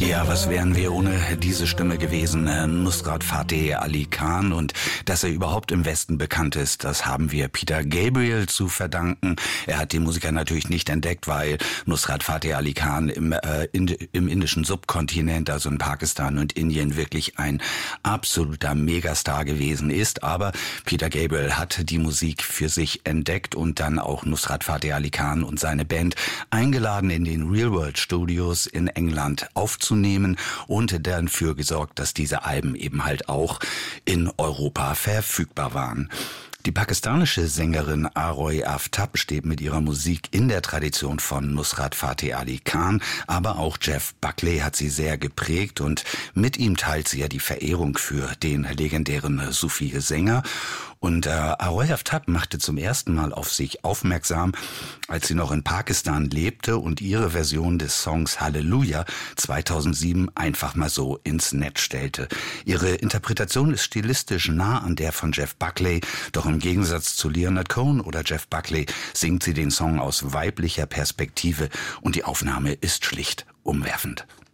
Ja, was wären wir ohne diese Stimme gewesen? Nusrat Fateh Ali Khan. Und dass er überhaupt im Westen bekannt ist, das haben wir Peter Gabriel zu verdanken. Er hat die Musiker natürlich nicht entdeckt, weil Nusrat Fateh Ali Khan im indischen Subkontinent, also in Pakistan und Indien, wirklich ein absoluter Megastar gewesen ist. Aber Peter Gabriel hat die Musik für sich entdeckt und dann auch Nusrat Fateh Ali Khan und seine Band eingeladen, in den Real World Studios in England aufzunehmen und dafür gesorgt, dass diese Alben eben halt auch in Europa verfügbar waren. Die pakistanische Sängerin Aroy Aftab steht mit ihrer Musik in der Tradition von Nusrat Fateh Ali Khan, aber auch Jeff Buckley hat sie sehr geprägt und mit ihm teilt sie ja die Verehrung für den legendären Sufi-Sänger. Und Aroy Aftab machte zum ersten Mal auf sich aufmerksam, als sie noch in Pakistan lebte und ihre Version des Songs Halleluja 2007 einfach mal so ins Netz stellte. Ihre Interpretation ist stilistisch nah an der von Jeff Buckley, doch im Gegensatz zu Leonard Cohen oder Jeff Buckley singt sie den Song aus weiblicher Perspektive und die Aufnahme ist schlicht umwerfend.